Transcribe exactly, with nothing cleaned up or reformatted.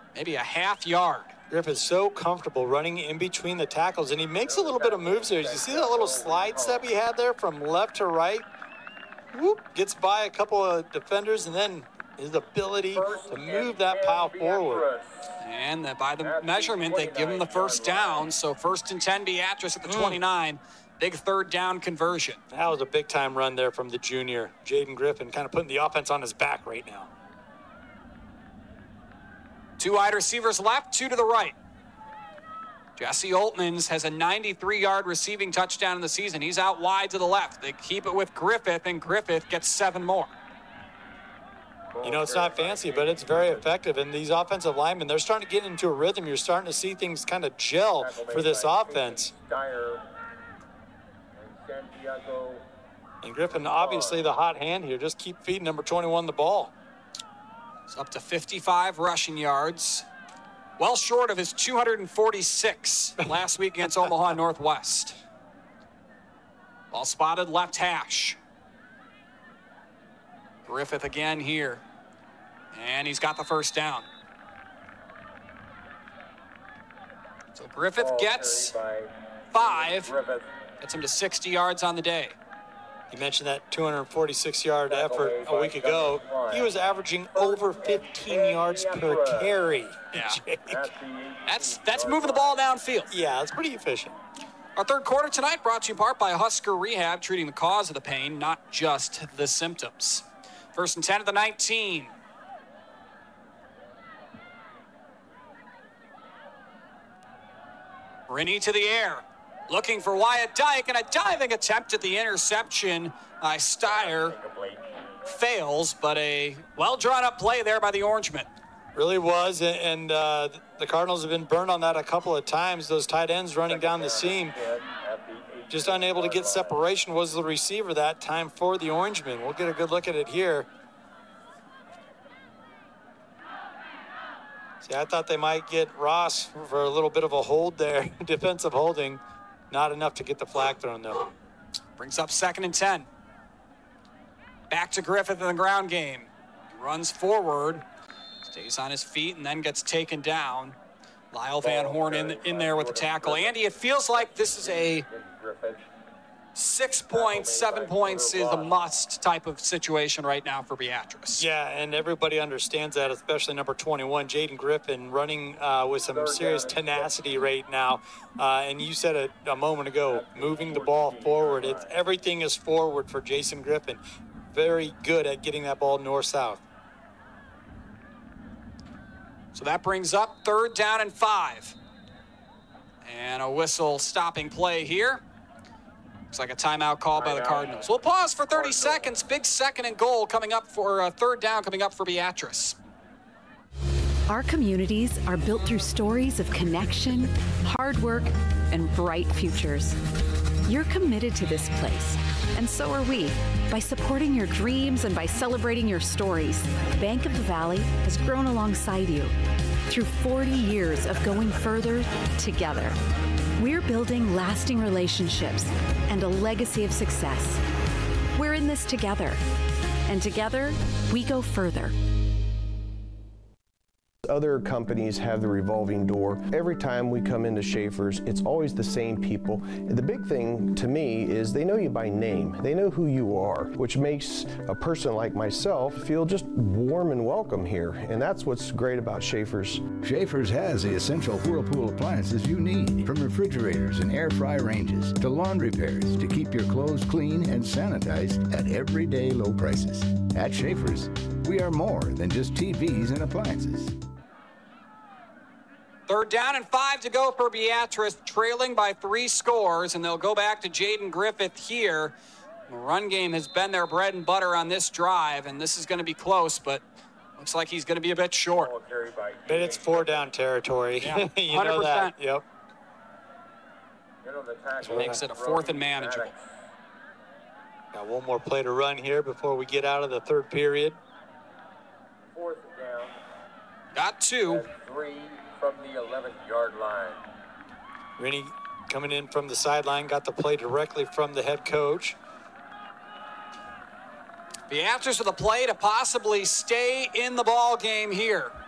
maybe a half yard. Griffith's so comfortable running in between the tackles, and he makes a little bit of moves there. Did you see that little slide step he had there from left to right? Whoop, gets by a couple of defenders, and then his ability to move that pile forward. And the, by the measurement, they give him the first down. So first and ten, Beatrice at the twenty-nine. Big third down conversion. That was a big-time run there from the junior. Jaden Griffin kind of putting the offense on his back right now. Two wide receivers left, two to the right. Jesse Oltmans has a ninety-three-yard receiving touchdown in the season. He's out wide to the left. They keep it with Griffith, and Griffith gets seven more. You know, it's not fancy, but it's very effective. And these offensive linemen, they're starting to get into a rhythm. You're starting to see things kind of gel for this offense. And Griffin, obviously the hot hand here. Just keep feeding number twenty-one the ball. It's up to fifty-five rushing yards. Well short of his two hundred forty-six last week against Omaha Northwest. Ball spotted left hash. Griffith again here. And he's got the first down. So Griffith gets five. Gets him to sixty yards on the day. You mentioned that two hundred forty-six-yard effort a week ago. He was averaging over fifteen yards per carry. Yeah. That's, that's moving the ball downfield. Yeah, it's pretty efficient. Our third quarter tonight brought to you in part by Husker Rehab, treating the cause of the pain, not just the symptoms. First and ten at the nineteen. Rennie to the air. Looking for Wyatt Dyke, and a diving attempt at the interception by Steyer fails, but a well-drawn-up play there by the Orangemen. Really was, and uh, the Cardinals have been burned on that a couple of times. Those tight ends running down the seam, just unable to get separation, was the receiver that time for the Orangemen. We'll get a good look at it here. See, I thought they might get Ross for a little bit of a hold there, defensive holding. Not enough to get the flag thrown, though. Brings up second and ten. Back to Griffith in the ground game. He runs forward, stays on his feet, and then gets taken down. Lyle Van Horn in, in there with the tackle. Andy, it feels like this is a six points, seven points is a must type of situation right now for Beatrice. Yeah, and everybody understands that, especially number twenty-one, Jaden Griffin, running uh, with some serious tenacity right now. Uh, and you said it a moment ago, moving the ball forward. It's, everything is forward for Jason Griffin. Very good at getting that ball north-south. So that brings up third down and five. And a whistle stopping play here. Looks like a timeout called by the Cardinals. We'll pause for thirty seconds. Big second and goal coming up for uh, third down coming up for Beatrice. Our communities are built through stories of connection, hard work, and bright futures. You're committed to this place, and so are we. By supporting your dreams and by celebrating your stories, Bank of the Valley has grown alongside you through forty years of going further together. We're building lasting relationships and a legacy of success. We're in this together, and together we go further. Other companies have the revolving door. Every time we come into Schaefer's, it's always the same people. And the big thing to me is they know you by name. They know who you are, which makes a person like myself feel just warm and welcome here. And that's what's great about Schaefer's. Schaefer's has the essential Whirlpool appliances you need, from refrigerators and air fry ranges to laundry pairs to keep your clothes clean and sanitized at everyday low prices. At Schaefer's, we are more than just T Vs and appliances. Third down and five to go for Beatrice, trailing by three scores, and they'll go back to Jaden Griffith here. The run game has been their bread and butter on this drive, and this is going to be close, but looks like he's going to be a bit short. But it's four down territory. Yeah, you one hundred percent. know that. Yep. Which makes it a fourth and manageable. Got one more play to run here before we get out of the third period. Fourth down. Got two. Three from the eleven-yard line. Rennie coming in from the sideline, got the play directly from the head coach. Beatrice with a play to possibly stay in the ball game here.